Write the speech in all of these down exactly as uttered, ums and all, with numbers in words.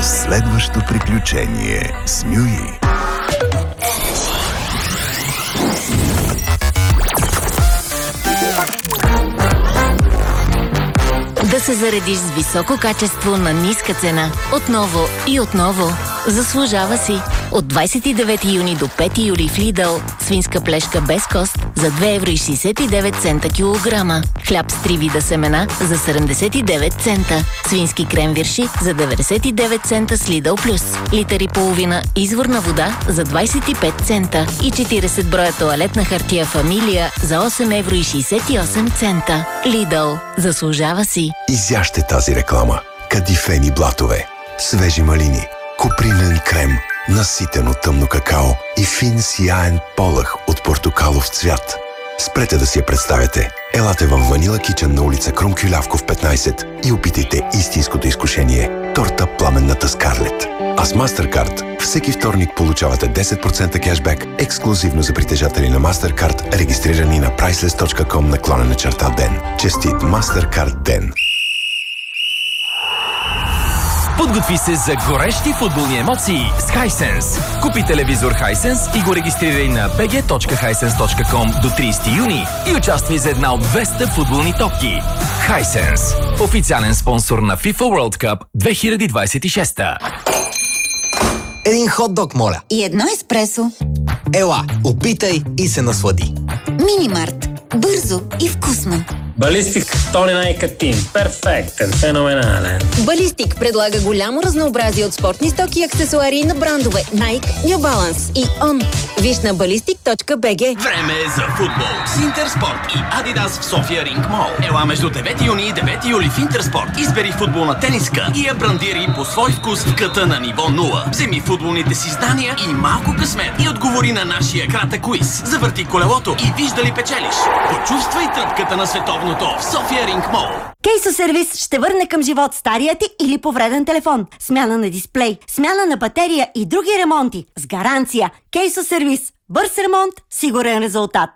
следващо приключение с Мюи. Да се заредиш с високо качество на ниска цена. Отново и отново. Заслужава си. От двадесет и девети юни до пети юли в Lidl свинска плешка без кост за две евро и шейсет и девет цента килограма. Хляб с три вида семена за седемдесет и девет цента. Свински крем-вирши за деветдесет и девет цента с Lidl Plus. Литър и половина изворна вода за двадесет и пет цента. И четиридесет броя тоалетна хартия Фамилия за осем евро и шейсет и осем цента. Lidl. Заслужава си. Изяжте тази реклама. Кадифени блатове, свежи малини, купринен крем, наситено тъмно какао и фин сияен полъх от портокалов цвят. Спрете да си я представяте. Елате в Ванила Кичън на улица Крум Кюлявков петнадесет и опитайте истинското изкушение – торта Пламенната Скарлет. А с MasterCard всеки вторник получавате десет процента кешбек ексклюзивно за притежатели на MasterCard, регистрирани на priceless точка com наклонена черта ден. Честит MasterCard ден! Подготви се за горещи футболни емоции с Hisense. Купи телевизор Hisense и го регистрирай на би джи точка хайсенс точка ком до тридесети юни и участвай за една от двеста футболни топки. Hisense. Официален спонсор на FIFA World Cup две хиляди двадесет и шеста. Един хот-дог, моля. И едно еспресо. Ела, опитай и се наслади. Минимарт. Бързо и вкусно. Балистик Тони Найкатин. Перфектен, феноменален. Балистик предлага голямо разнообразие от спортни стоки и аксесуари на брандове Nike, New Balance и On. Виж на балистик точка би джи. Време е за футбол с Интерспорт и Адидас в София Ринг Мол. Ела между девети юни и девети юли в Интерспорт. Избери футболна тениска и я брандири по свой вкус в къта на ниво нула. Вземи футболните си знания и малко късмет и отговори на нашия кратък квиз. Завърти колелото и виж дали печелиш. Почувствай тръпката на световното в София Ринг Мол. Кейсо сервис ще върне към живот стария ти или повреден телефон. Смяна на дисплей, смяна на батерия и други ремонти. С гаранция. Кейсо сервис. Бърз ремонт, сигурен резултат.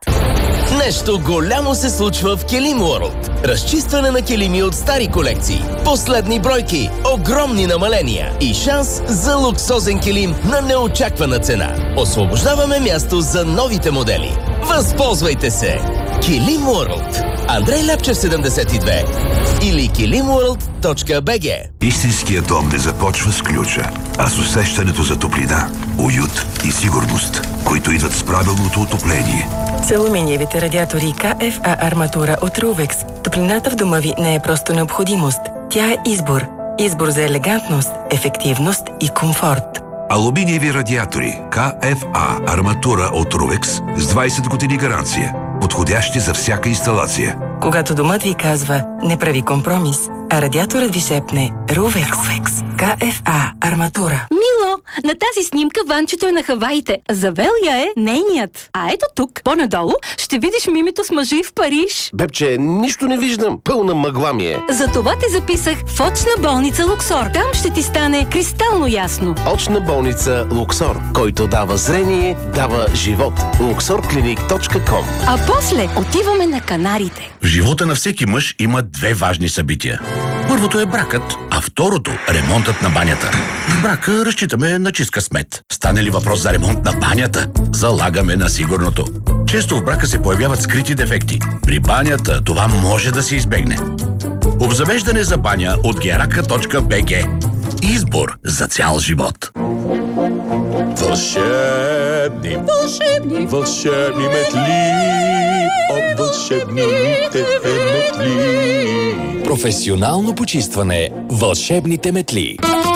Нещо голямо се случва в Келим Уорлд. Разчистване на келими от стари колекции. Последни бройки, огромни намаления и шанс за луксозен келим на неочаквана цена. Освобождаваме място за новите модели. Възползвайте се! Келим Уорлд. Андрей Ляпчев седемдесет и две или келим уорлд точка би джи. Истинският дом не започва с ключа, а с усещането за топлина, уют и сигурност, които идват с правилното отопление. С алуминиевите радиатори ка еф а Арматура от Рувекс топлината в дома ви не е просто необходимост. Тя е избор. Избор за елегантност, ефективност и комфорт. Алуминиеви радиатори ка еф а Арматура от Рувекс с двадесет години гаранция. Подходящи за всяка инсталация. Когато домът ви казва не прави компромис, а радиаторът ви шепне Рувекс. ка еф а Арматура. Мило, на тази снимка Ванчето е на Хаваите. Завел я е нейният. А ето тук, по-надолу, ще видиш мимито с мъжи в Париж. Бебче, нищо не виждам. Пълна мъгла ми е. Затова те записах в очна болница Луксор. Там ще ти стане кристално ясно. Очна болница Луксор, който дава зрение, дава живот. луксор клиник точка ком. А после отиваме на Канарите. В живота на всеки мъж има две важни събития. Първото е бракът, а второто – ремонтът на банята. В брака разчитаме на чист късмет. Стане ли въпрос за ремонт на банята, залагаме на сигурното. Често в брака се появяват скрити дефекти. При банята това може да се избегне. Обзавеждане за баня от герака точка би джи. Избор за цял живот. Вълшебни, вълшебни, вълшебни метли от вълшебните метли. Професионално почистване. Вълшебните метли.